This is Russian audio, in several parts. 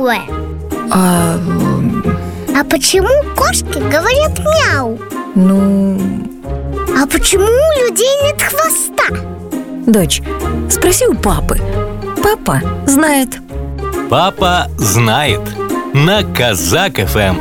другое. А почему кошки говорят мяу? А почему у людей нет хвоста? Дочь, спроси у папы. Папа знает. Папа знает. На Казак ФМ.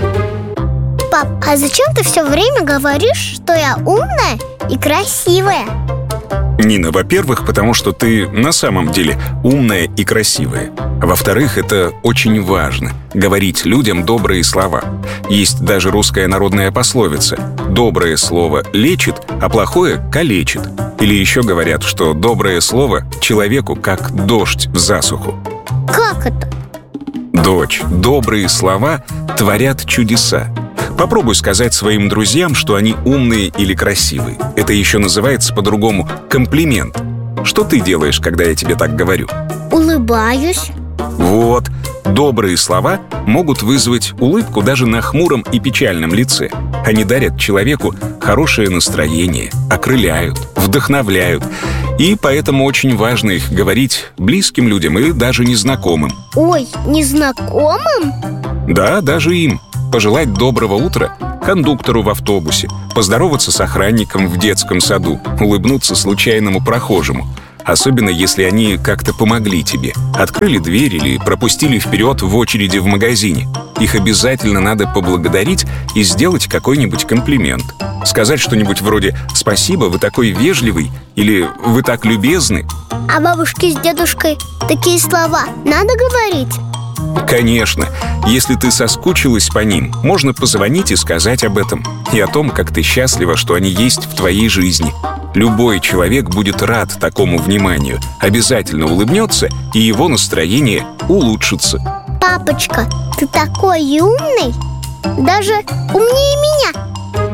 Пап, а зачем ты все время говоришь, что я умная и красивая? Нина, во-первых, потому что ты на самом деле умная и красивая. А во-вторых, это очень важно — говорить людям добрые слова. Есть даже русская народная пословица: «Доброе слово лечит, а плохое калечит». Или еще говорят, что доброе слово человеку как дождь в засуху. Как это? Дочь, добрые слова творят чудеса. Попробуй сказать своим друзьям, что они умные или красивые. Это еще называется по-другому комплимент. Что ты делаешь, когда я тебе так говорю? Улыбаюсь. Вот. Добрые слова могут вызвать улыбку даже на хмуром и печальном лице. Они дарят человеку хорошее настроение, окрыляют, вдохновляют. И поэтому очень важно их говорить близким людям и даже незнакомым. Ой, незнакомым? Да, даже им. Пожелать доброго утра кондуктору в автобусе, поздороваться с охранником в детском саду, улыбнуться случайному прохожему. Особенно, если они как-то помогли тебе, открыли дверь или пропустили вперед в очереди в магазине. Их обязательно надо поблагодарить и сделать какой-нибудь комплимент. Сказать что-нибудь вроде «Спасибо, вы такой вежливый» или «Вы так любезны». А бабушке с дедушкой такие слова надо говорить? Конечно, если ты соскучилась по ним, можно позвонить и сказать об этом. И о том, как ты счастлива, что они есть в твоей жизни. Любой человек будет рад такому вниманию, обязательно улыбнется, и его настроение улучшится. Папочка, ты такой умный, даже умнее меня.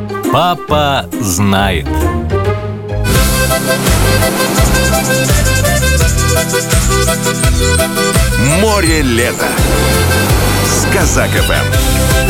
Папа знает. Море лета с Казак ФМ.